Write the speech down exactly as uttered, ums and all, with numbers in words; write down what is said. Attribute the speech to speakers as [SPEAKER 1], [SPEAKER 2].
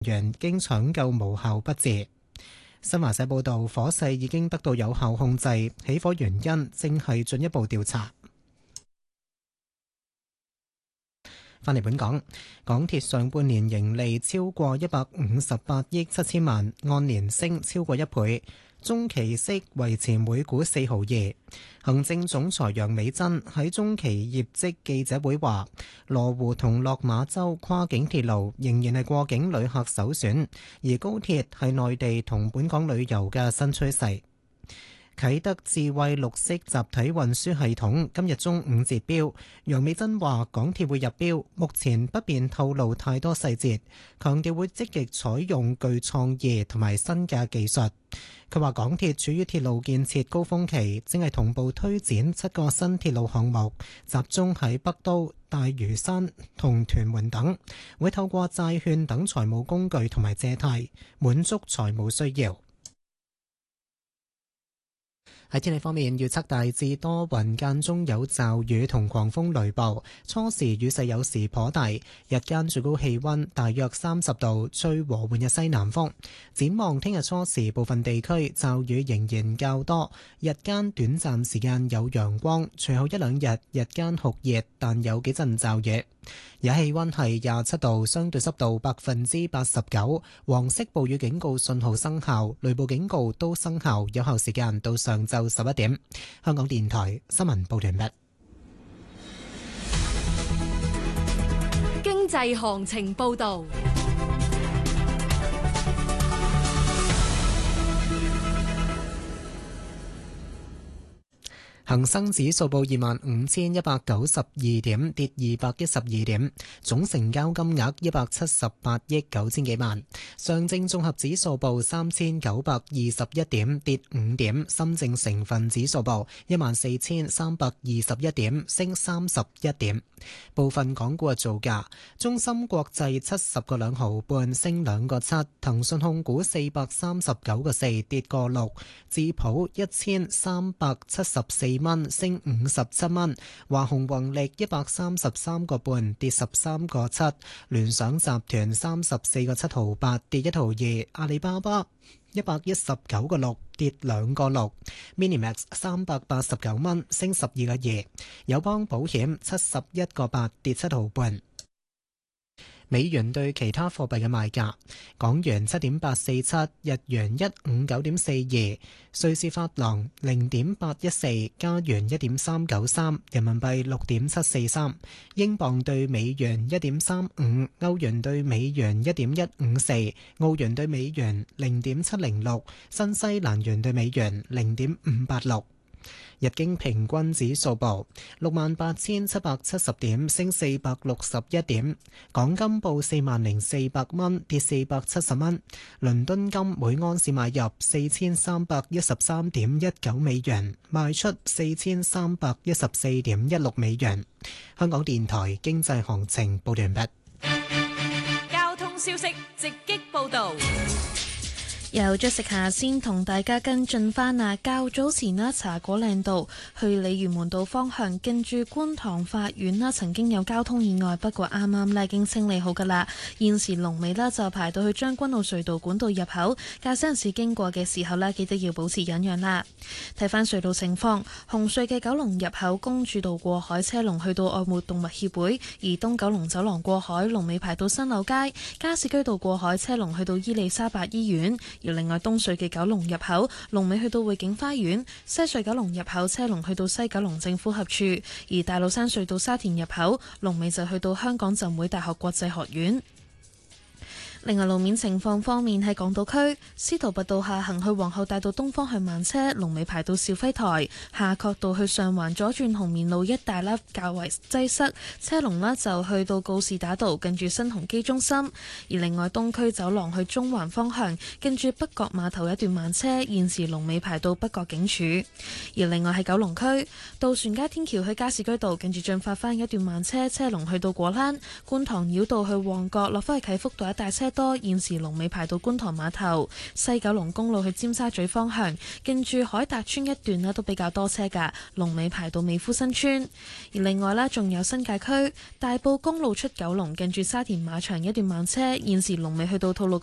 [SPEAKER 1] 員經搶救無效不治。新華社報道，火勢已經得到有效控制，起火原因正係進一步調查。返嚟本港，港鐵上半年盈利超過一百五十八億七千萬，按年升超過一倍，中期息維持每股四毫二。行政總裁楊美珍喺中期業績記者會話，羅湖同落馬洲跨境鐵路仍然係過境旅客首選，而高鐵係內地同本港旅遊嘅新趨勢。啟德智慧綠色集體運輸系統今日中午截標，楊美珍話港鐵會入標，目前不便透露太多細節，強調會積極採用具創意同埋新嘅技術。佢話港鐵處於鐵路建設高峰期，正係同步推展七個新鐵路項目，集中喺北都、大嶼山同屯門等，會透過債券等財務工具同埋借貸，滿足財務需要。喺天氣方面，預測大致多雲，間中有驟雨同狂風雷暴，初時雨勢有時頗大，日間最高氣溫大約三十度，吹和緩嘅西南風。展望聽日初時部分地區驟雨仍然較多，日間短暫時間有陽光，隨後一兩日日間酷熱，但有幾陣驟雨。而家氣溫係廿七度，相對濕度百分之八十九，黃色暴雨警告信號生效，雷暴警告都生效，有效時間到上晝十一點。香港電台新聞報道完畢。
[SPEAKER 2] 經濟行情報道。
[SPEAKER 1] 恒生指數報二萬五千一百九十二點，跌二百一十二點，總成交金額一百七十八億九千幾萬。上證綜合指數報三千九百二十一點，跌五點。深證成分指數報一萬四千三百二十一點，升三十一點。部分港股嘅造價：中芯國際七十個兩毫半，升兩個七；騰訊控股四百三十九個四，跌個六；智普一千三百七十四蚊，升五十七蚊；華虹宏力一百三十三個半，跌十三個七；聯想集團三十四個七毫八，跌一毫二；阿里巴巴一百一十九個六，跌兩個六 ；Minimax 三百八十九蚊，升十二個二；友邦保險七十一個八，跌七毫半。美元對其他貨幣嘅賣價：港元七點八四七，日元一五九點四二，瑞士法郎零點八一四，加元一點三九三，人民幣六點七四三，英鎊對美元一點三五，歐元對美元一點一五四，澳元對美元零點七零六，新西蘭元對美元零點五八六。日經平均指數報六萬八千七百七十點，升四百六十一點。港金報四萬零四百蚊，跌四百七十蚊。倫敦金每安士買入四千三百一十三點一九美元，賣出四千三百一十四點一六美元。香港電台經濟行情報完畢。
[SPEAKER 2] 交通消息直擊報道。
[SPEAKER 3] 由 Jessica 先同大家跟進返啊，較早前啦，茶果嶺道去鯉魚門道方向，近住觀塘法院啦，曾經有交通意外，不過啱啱咧已經清理好噶啦。現時龍尾啦就排到去將軍澳隧道管道入口，駕駛人士經過嘅時候咧，記得要保持忍讓啦。睇翻隧道情況，紅隧嘅九龍入口公主道過海車龍去到愛護動物協會，而東九龍走廊過海龍尾排到新柳街，加士居道過海車龍去到伊利沙伯醫院。而另外東隧嘅九龍入口龍尾去到匯景花園，西隧九龍入口車龍去到西九龍政府合署，而大老山隧道沙田入口龍尾就去到香港浸會大學國際學院。另外路面情況方面，喺港島區司徒拔道下行去皇后大道東方向慢車，龍尾排到肇輝台；夏慤道去上環左轉紅棉路一帶啦，較為擠塞，車龍啦就去到告士打道近住新鴻基中心。而另外東區走廊去中環方向，近住北角碼頭一段慢車，現時龍尾排到北角警署。而另外喺九龍區渡船街天橋去加士居道，近住進發翻一段慢車，車龍去到果欄；觀塘繞道去旺角落翻去啟福道一帶車車多，現時龍尾排到觀塘碼頭。西九龍公路去尖沙咀方向，近住海達村一段咧都比較多車㗎，龍尾排到美孚新村。而另外咧，仲有新界區大埔公路出九龍，近住沙田馬場一段慢車，現時龍尾去到吐露